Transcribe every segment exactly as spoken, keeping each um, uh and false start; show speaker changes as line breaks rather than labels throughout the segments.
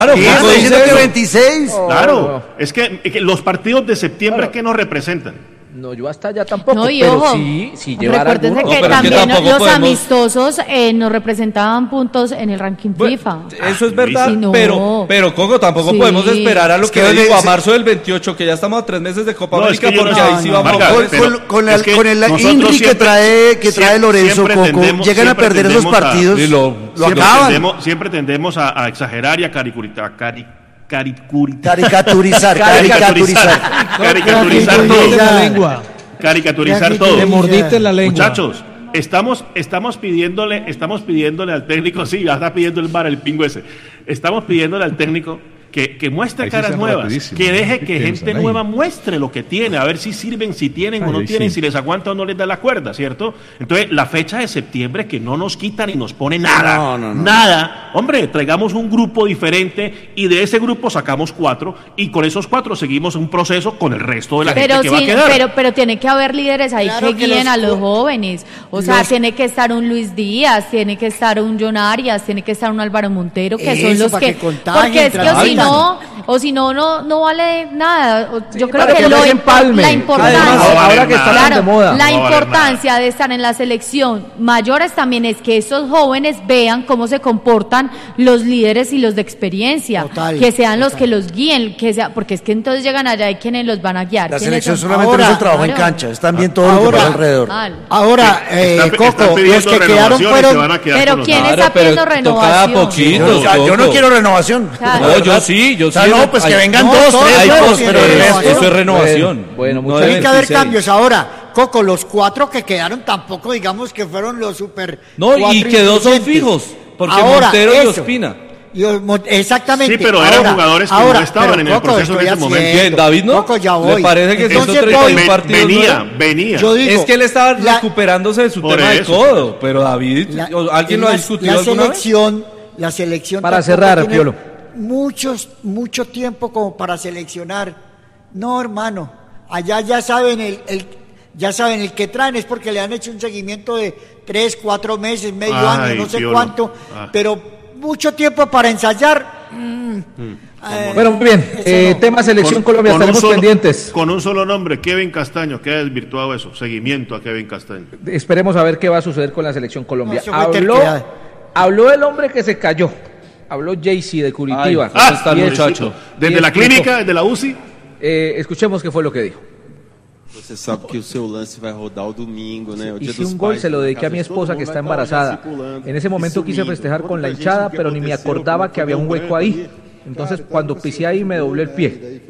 Claro,
¿Qué está diciendo que veintiséis?
Oh,
claro,
no.
es que, que los partidos de septiembre
Claro.
que nos representan.
No, yo hasta allá tampoco,
No, y
pero
ojo,
sí, sí llevar
recuérdense
algunos.
que
No, pero es que
también
tampoco
los
podemos-
amistosos eh, nos representaban puntos en el ranking
Bueno,
FIFA.
eso es verdad,
Sí, no.
pero, pero Coco, tampoco
Sí.
podemos esperar a lo
Es
que,
que
digo,
donde-
a marzo del veintiocho, que ya estamos a tres meses de Copa
No,
América,
es que yo
porque
no-
ahí
no,
sí
no,
vamos
Marca,
a
Con,
ver.
pero
con, con el,
es que
con el
nosotros
INRI que
siempre-
trae, que trae
siempre-
Lorenzo
siempre
Coco,
tendemos-
llegan a
siempre
perder esos
tendemos a-
partidos,
y lo-
lo
Siempre
acaban.
tendemos, siempre tendemos a, a exagerar y a caricuritar, cari, caricuri-
Caricaturizar, caricaturizar.
caricaturizar
Te mordiste la
todo,
lengua.
caricaturizar
Te
todo.
mordiste la lengua.
Muchachos, estamos, estamos pidiéndole, estamos pidiéndole al técnico, sí, ya está pidiendo el bar, el pingo ese. Estamos pidiéndole al técnico que, que muestre
Ahí sí
caras
sean
nuevas,
rapidísimos.
que deje
Qué
que
piensan
gente
ahí.
nueva muestre lo que tiene, a ver si sirven, si tienen o
Ay,
no
ahí
tienen,
sí.
si les aguanta o no les da la cuerda, ¿cierto? Entonces, la fecha de septiembre que no nos quita ni nos pone nada,
No, no, no.
nada. Hombre, traigamos un grupo diferente y de ese grupo sacamos cuatro y con esos cuatro seguimos un proceso con el resto de la
Pero,
gente que va a
sí,
quedar.
pero, pero tiene que haber líderes ahí
Claro
que
que
guíen
los
a los
co-
jóvenes. O sea,
los-
tiene que estar un Luis Díaz, tiene que estar un John Arias, tiene que estar un Álvaro Montero, que son
Eso,
los
para
que,
que contagien,
porque es que o si
transmitan.
no, o si no, no, no vale nada. O- Yo creo
para
que,
que
lo
no se
impo-
empalme.
la importancia,
Además,
No va a
ahora
haber
que está
nada.
tan de moda.
la
No va a haber
importancia de estar en la selección mayores también es que esos jóvenes vean cómo se comportan los líderes y los de experiencia,
Total,
que sean los
total.
que los guíen, que sea, porque es que entonces llegan allá y quienes los van a guiar.
La
¿Quiénes
selección
son?
solamente
Ahora,
no es el trabajo en
claro.
cancha, es también todo lo que
Ahora-
pasa alrededor.
Mal.
Ahora, eh,
Están- están
Coco,
pidiendo
los que quedaron
renovaciones, se
fueron...
van a quedar
Pero
con los
¿quién
datos.
está pidiendo
pero
renovación?
tocaba poquito.
Yo, ya- yo no
Coco.
quiero renovación.
Claro.
No, yo sí, yo sí.
No, pues que
Hay-
vengan
no,
dos,
todos
tres
hay
nuevos,
nuevos,
cosas,
pero el
pero
resto-
eso es renovación.
Bueno, bueno,
No
muchachos.
de
Tiene que haber
veintiséis.
cambios. Ahora, Coco, los cuatro que quedaron tampoco digamos que fueron los super...
No, y
cuatro
que dos son
influyentes.
fijos, porque
Ahora,
Montero y
eso.
Ospina.
Y os- mo- exactamente.
Sí, pero eran
Ahora-
jugadores que
ahora,
no estaban
pero,
en el
Coco,
proceso en
estoy
ese momento.
haciendo.
¿Quién, David, no?
Coco, ya
¿Le
voy.
parece que
Entonces
esos treinta y uno
voy-
partidos no
venía,
eran?
venía.
Yo digo,
Es que él estaba
la-
recuperándose de su
Por
tema de
eso.
codo, pero David,
La-
¿o ¿alguien lo ha
la-
discutido
la
alguna vez?
selección, la selección
Para
tampoco
cerrar,
tiene
Piolo.
muchos, mucho tiempo como para seleccionar. No, hermano, allá ya saben el, el ya saben el que traen es porque le han hecho un seguimiento de tres, cuatro meses, medio
Ay,
año, no sé
Piolo.
cuánto,
Ah.
pero mucho tiempo para ensayar. mm, eh,
Bueno, muy bien.
eso
Eh,
no.
tema selección Colombia,
un
estaremos
solo-
pendientes.
Con un solo nombre, Kevin Castaño, queda desvirtuado eso. Seguimiento a Kevin Castaño.
Esperemos a ver qué va a suceder con la selección Colombia.
No, eso fue
habló,
terquedad.
habló el hombre que se cayó. Habló Jaycee de Curitiba.
Ay, ¿cómo está el
Y
muchacho?
explicó-
Desde
y
la
explicó.
clínica, desde la U C I.
Eh, escuchemos qué fue lo que dijo.
Você sabe que o seu lance vai rodar o domingo, né? O dia
Hice
dos
un gol,
pais,
se lo
na
dediqué a
casa
mi
de todo
esposa
mundo,
que está
vai estar lá
embarazada.
circulando.
En ese momento
E
quise
sumindo.
festejar con la
Quanta
hinchada,
gente, o
pero ni me
aconteceu,
acordaba
como
que había un
foi
hueco
branco
ahí.
ali.
Entonces, cuando pisé ahí, me doblé el pie.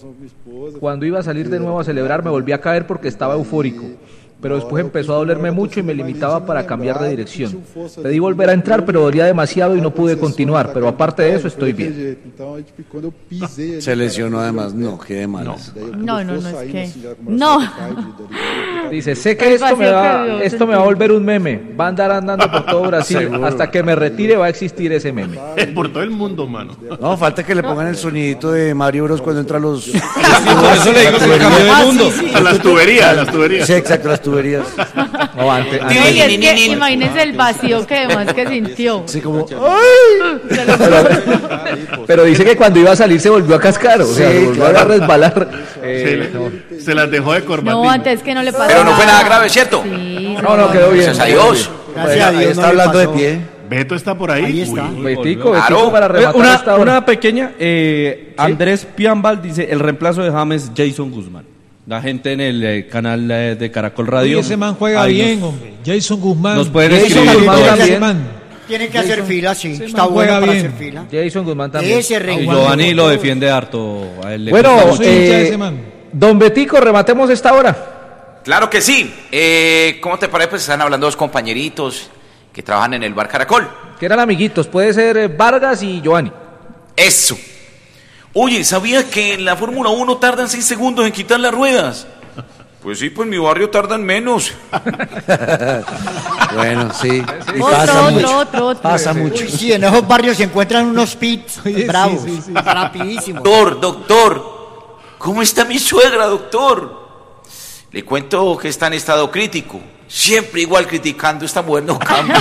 Cuando iba a salir de nuevo a celebrar, me volví a caer porque estaba eufórico. Pero después empezó a dolerme mucho y me limitaba para cambiar de dirección. Pedí volver a entrar, pero dolía demasiado y no pude continuar. Pero aparte de eso, estoy bien.
Se lesionó además, no, qué de malas.
No, no, no, es que... No.
Dice, sé que esto me, va, esto me va a volver un meme. Va a andar andando por todo Brasil.
Seguro.
Hasta que me retire va a existir ese meme.
Por todo el mundo, mano.
No, falta que le pongan el sonidito de Mario Bros cuando entra los...
Por eso le digo que cambió de mundo.
A las tuberías, a las tuberías.
Sí, exacto, las tuberías.
No, antes,
No,
antes-
y es que imagínense el vacío que además que sintió.
Así como...
pero dice que cuando iba a salir se volvió a cascar. O sea,
Sí,
se volvió
claro.
a resbalar.
Se,
Eh, no.
le- se las dejó de corbatín.
No, antes que no le pasó
Pero no fue nada grave, ¿cierto?
Sí,
No, no, quedó bien.
Gracias a Dios.
Gracias a
Ahí
Dios
está
no le
hablando de
pasó.
pie.
Beto está por ahí.
Ahí está.
Uy.
Betico,
Claro.
Betico para rematar
Una,
esta hora.
una pequeña, eh, Andrés Piambal dice, el reemplazo de James, Jason Guzmán. La gente en el eh, canal eh, de Caracol Radio.
Oye, ese man juega
ahí
bien,
nos-
hombre. Jason Guzmán.
Nos pueden
Jason
escribir.
Guzmán
Jason
también.
Guzmán.
Tiene que hacer fila, sí.
Ese
Está
man
bueno
juega
para
bien.
hacer fila.
Jason Guzmán también.
Ese
Y
reguardo.
Giovanni lo defiende harto. A él le
Bueno,
gusta
Yo
mucho.
soy hincha de
eh,
ese man.
don Betico, rematemos esta hora.
Claro que sí. Eh, ¿Cómo te parece? Pues están hablando dos compañeritos que trabajan en el bar Caracol.
Que eran amiguitos, puede ser eh, Vargas y Giovanni.
Eso. Oye, ¿sabías que en la Fórmula uno tardan seis segundos en quitar las ruedas? Pues sí, pues en mi barrio tardan menos.
Bueno, sí. Y
Otro,
pasa
otro,
mucho.
otro, otro.
Pasa mucho.
Uy, sí, en esos barrios se encuentran unos pits
Oye, sí,
bravos,
sí, sí.
rapidísimos.
Doctor, doctor, ¿cómo está mi suegra, doctor? Le cuento que está en estado crítico. Siempre igual criticando, esta mujer no cambia.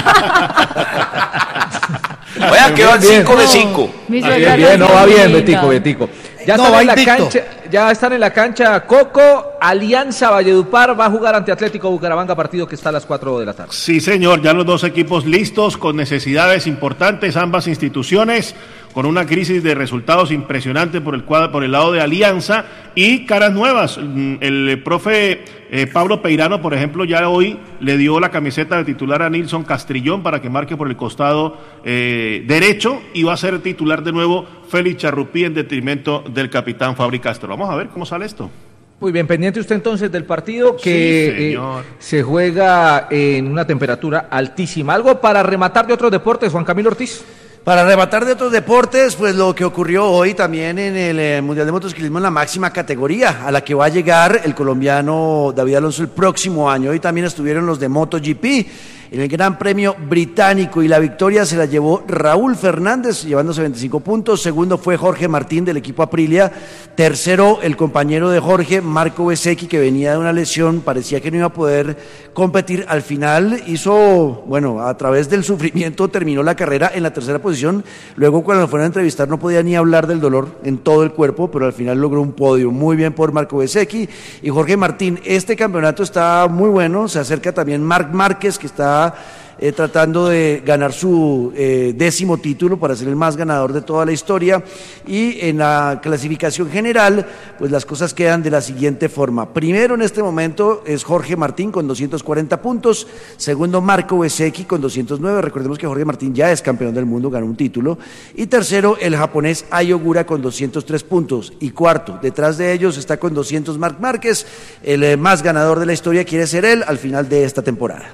Oigan, que van cinco de cinco.
Mi
Bien,
suegra
bien, no
es
va bien,
linda.
Betico, Betico. Ya
No,
están
va
en la
invicto.
cancha, ya están en la cancha Coco, Alianza Valledupar va a jugar ante Atlético Bucaramanga, partido que está a las cuatro de la tarde.
Sí, señor, ya los dos equipos listos con necesidades importantes, ambas instituciones con una crisis de resultados impresionante por el cuadro, por el lado de Alianza y caras nuevas. El profe eh, Pablo Peirano, por ejemplo, ya hoy le dio la camiseta de titular a Nilson Castrillón para que marque por el costado eh, derecho y va a ser titular de nuevo Félix Charrupí en detrimento del capitán Fabri Castro. Vamos a ver cómo sale esto.
Muy bien, pendiente usted entonces del partido que
Sí,
eh,
señor.
se juega en una temperatura altísima. ¿Algo para rematar de otros deportes, Juan Camilo Ortiz?
Para rematar de otros deportes, pues lo que ocurrió hoy también en el eh, Mundial de Motociclismo en la máxima categoría, a la que va a llegar el colombiano David Alonso el próximo año. Hoy también estuvieron los de MotoGP en el Gran Premio Británico y la victoria se la llevó Raúl Fernández, llevándose veinticinco puntos. Segundo fue Jorge Martín del equipo Aprilia. Tercero, el compañero de Jorge, Marco Bezzecchi, que venía de una lesión, parecía que no iba a poder competir. Al final hizo, bueno, a través del sufrimiento terminó la carrera en la tercera posición. Luego cuando lo fueron a entrevistar no podía ni hablar del dolor en todo el cuerpo, pero al final logró un podio. Muy bien por Marco Bezzecchi y Jorge Martín. Este campeonato está muy bueno, se acerca también Marc Márquez, que está Eh, tratando de ganar su eh, décimo título para ser el más ganador de toda la historia. Y en la clasificación general, pues las cosas quedan de la siguiente forma. Primero en este momento es Jorge Martín con doscientos cuarenta puntos, segundo Marco Bezzecchi con doscientos nueve, recordemos que Jorge Martín ya es campeón del mundo, ganó un título, y tercero el japonés Ai Ogura con doscientos tres puntos, y cuarto, detrás de ellos está con doscientos Marc Márquez, el eh, más ganador de la historia quiere ser él al final de esta temporada.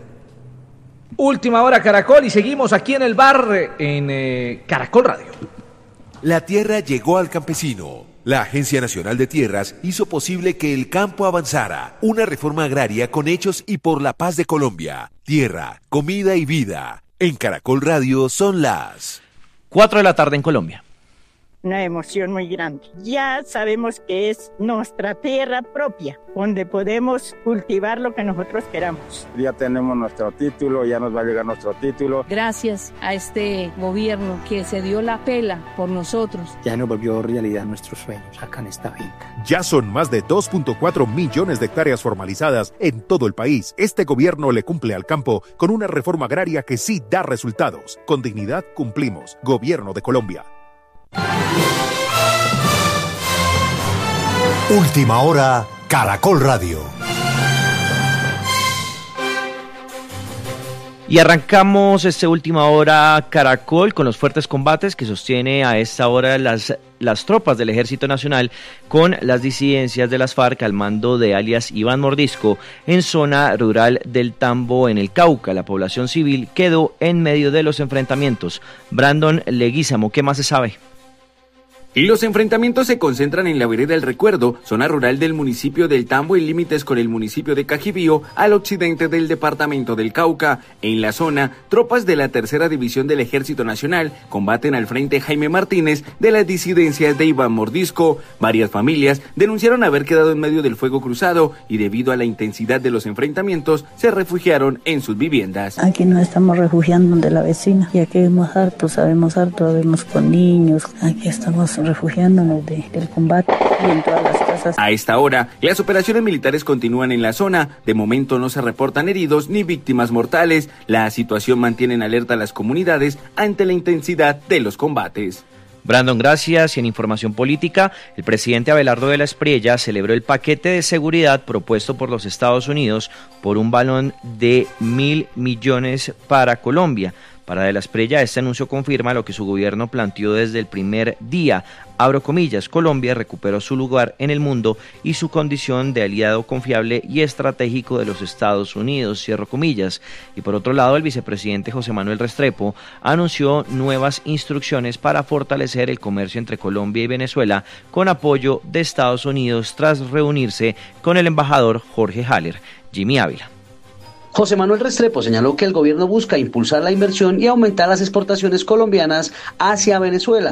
Última hora Caracol y seguimos aquí en el bar en eh, Caracol Radio.
La tierra llegó al campesino. La Agencia Nacional de Tierras hizo posible que el campo avanzara. Una reforma agraria con hechos y por la paz de Colombia. Tierra, comida y vida. En Caracol Radio son las
cuatro de la tarde en Colombia.
Una emoción muy grande. Ya sabemos que es nuestra tierra propia, donde podemos cultivar lo que nosotros queramos.
Ya tenemos nuestro título, ya nos va a llegar nuestro título.
Gracias a este gobierno que se dio la pela por nosotros.
Ya nos volvió realidad nuestros sueños acá en esta finca.
Ya son más de dos punto cuatro millones de hectáreas formalizadas en todo el país. Este gobierno le cumple al campo con una reforma agraria que sí da resultados. Con dignidad cumplimos. Gobierno de Colombia.
Última hora, Caracol Radio.
Y arrancamos esta última hora Caracol con los fuertes combates que sostiene a esta hora las, las tropas del Ejército Nacional con las disidencias de las FARC al mando de alias Iván Mordisco en zona rural del Tambo en el Cauca. La población civil quedó en medio de los enfrentamientos. Brandon Leguízamo, ¿qué más se sabe?
Y los enfrentamientos se concentran en la vereda del Recuerdo, zona rural del municipio del Tambo y límites con el municipio de Cajibío, al occidente del departamento del Cauca. En la zona, tropas de la tercera división del Ejército Nacional combaten al frente Jaime Martínez de las disidencias de Iván Mordisco. Varias familias denunciaron haber quedado en medio del fuego cruzado y debido a la intensidad de los enfrentamientos se refugiaron en sus viviendas.
Aquí nos estamos refugiando donde la vecina, ya que vemos harto, sabemos harto, vemos con niños, aquí estamos refugiándonos de, del combate y en todas las casas.
A esta hora, las operaciones militares continúan en la zona. De momento no se reportan heridos ni víctimas mortales. La situación mantiene en alerta a las comunidades ante la intensidad de los combates.
Brandon, gracias. Y en información política, el presidente Abelardo de la Espriella celebró el paquete de seguridad propuesto por los Estados Unidos por un balón de mil millones para Colombia. Para De la Espriella, este anuncio confirma lo que su gobierno planteó desde el primer día. Abro comillas, Colombia recuperó su lugar en el mundo y su condición de aliado confiable y estratégico de los Estados Unidos, cierro comillas. Y por otro lado, el vicepresidente José Manuel Restrepo anunció nuevas instrucciones para fortalecer el comercio entre Colombia y Venezuela con apoyo de Estados Unidos tras reunirse con el embajador Jorge Haller. Jimmy Ávila.
José Manuel Restrepo señaló que el gobierno busca impulsar la inversión y aumentar las exportaciones colombianas hacia Venezuela.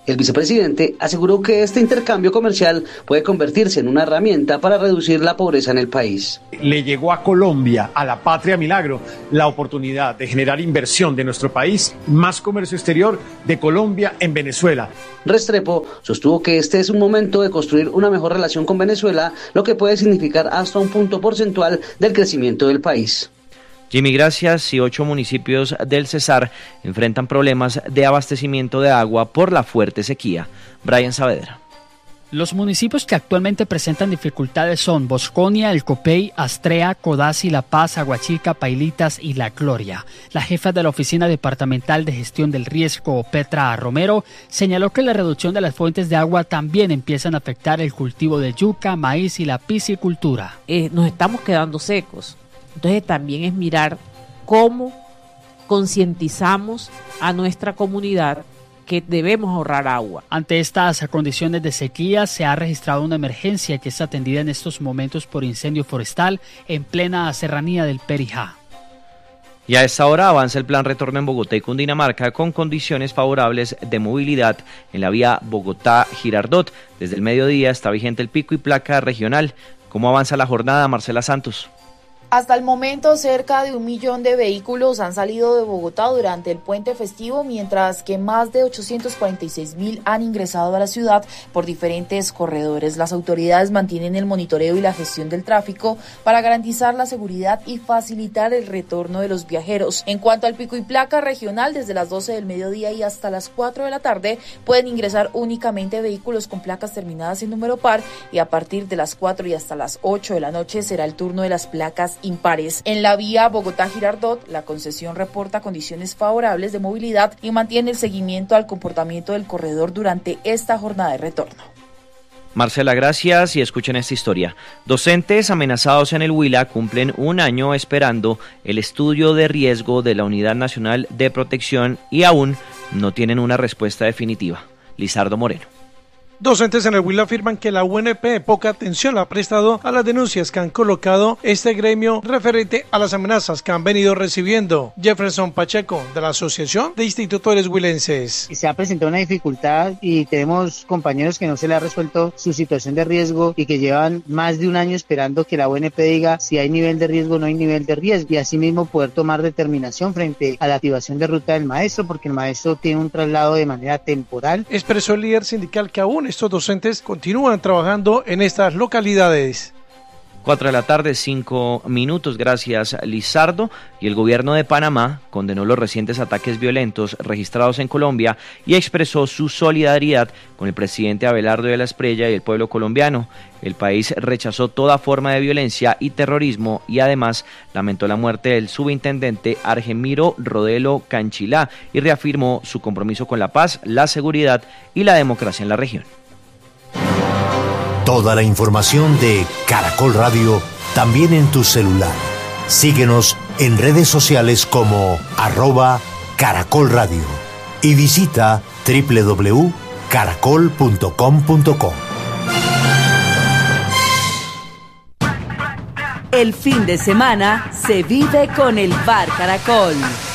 El vicepresidente aseguró que este intercambio comercial puede convertirse en una herramienta para reducir la pobreza en el país.
Le llegó a Colombia, a la patria milagro, la oportunidad de generar inversión de nuestro país, más comercio exterior de Colombia en Venezuela.
Restrepo sostuvo que este es un momento de construir una mejor relación con Venezuela, lo que puede significar hasta un punto porcentual del crecimiento del país.
Jimmy, gracias. Y ocho municipios del Cesar enfrentan problemas de abastecimiento de agua por la fuerte sequía. Brian Saavedra.
Los municipios que actualmente presentan dificultades son Bosconia, El Copey, Astrea, Codazzi, La Paz, Aguachica, Pailitas y La Gloria. La jefa de la Oficina Departamental de Gestión del Riesgo, Petra Romero, señaló que la reducción de las fuentes de agua también empiezan a afectar el cultivo de yuca, maíz y la piscicultura.
Eh, nos estamos quedando secos. Entonces también es mirar cómo concientizamos a nuestra comunidad que debemos ahorrar agua.
Ante estas condiciones de sequía se ha registrado una emergencia que es atendida en estos momentos por incendio forestal en plena serranía del Perijá.
Y a esta hora avanza el plan retorno en Bogotá y Cundinamarca con condiciones favorables de movilidad en la vía Bogotá-Girardot. Desde el mediodía está vigente el pico y placa regional. ¿Cómo avanza la jornada, Marcela Santos?
Hasta el momento, cerca de un millón de vehículos han salido de Bogotá durante el puente festivo, mientras que más de ochocientos cuarenta y seis mil han ingresado a la ciudad por diferentes corredores. Las autoridades mantienen el monitoreo y la gestión del tráfico para garantizar la seguridad y facilitar el retorno de los viajeros. En cuanto al pico y placa regional, desde las doce del mediodía y hasta las cuatro de la tarde pueden ingresar únicamente vehículos con placas terminadas en número par, y a partir de las cuatro y hasta las ocho de la noche será el turno de las placas impares. En la vía Bogotá-Girardot, la concesión reporta condiciones favorables de movilidad y mantiene el seguimiento al comportamiento del corredor durante esta jornada de retorno.
Marcela, gracias, y escuchen esta historia. Docentes amenazados en el Huila cumplen un año esperando el estudio de riesgo de la Unidad Nacional de Protección y aún no tienen una respuesta definitiva. Lizardo Moreno.
Docentes en el Huila afirman que la U N P poca atención ha prestado a las denuncias que han colocado este gremio referente a las amenazas que han venido recibiendo. Jefferson Pacheco, de la Asociación de Institutores Huilenses.
Se ha presentado una dificultad y tenemos compañeros que no se les ha resuelto su situación de riesgo y que llevan más de un año esperando que la U N P diga si hay nivel de riesgo o no hay nivel de riesgo, y asimismo poder tomar determinación frente a la activación de ruta del maestro, porque el maestro tiene un traslado de manera temporal.
Expresó el líder sindical que aún estos docentes continúan trabajando en estas localidades.
Cuatro de la tarde, cinco minutos, gracias Lizardo. Y el gobierno de Panamá condenó los recientes ataques violentos registrados en Colombia y expresó su solidaridad con el presidente Abelardo de la Espriella y el pueblo colombiano. El país rechazó toda forma de violencia y terrorismo y además lamentó la muerte del subintendente Argemiro Rodelo Canchilá y reafirmó su compromiso con la paz, la seguridad y la democracia en la región.
Toda la información de Caracol Radio también en tu celular. Síguenos en redes sociales como arroba Caracol Radio y visita doble u doble u doble u punto caracol punto com punto co.
El fin de semana se vive con el Bar Caracol.